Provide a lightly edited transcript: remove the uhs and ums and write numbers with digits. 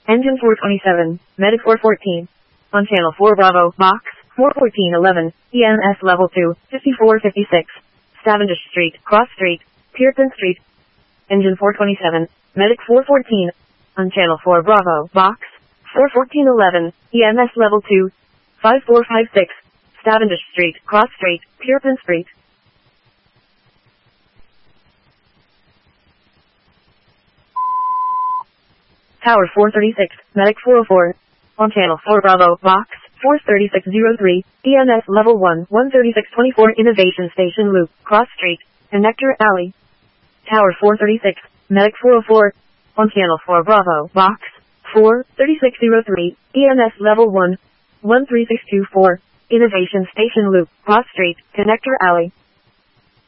Engine 427, Medic 414. On channel 4 Bravo, box 41411, EMS level 2, 5456. Cavendish Street, Cross Street, Pearson Street. Engine 427, Medic 414. On channel 4 Bravo, box 41411, EMS level 2, 5456. Cavendish Street, Cross Street, Pearson Street. Tower 436, Medic 404. On channel 4 Bravo, box 43603, EMS level 1, 13624, Innovation Station Loop, Cross Street, Connector Alley. Tower 436, Medic 404. On channel 4 Bravo, box 43603, EMS level 1, 13624, Innovation Station Loop, Cross Street, Connector Alley.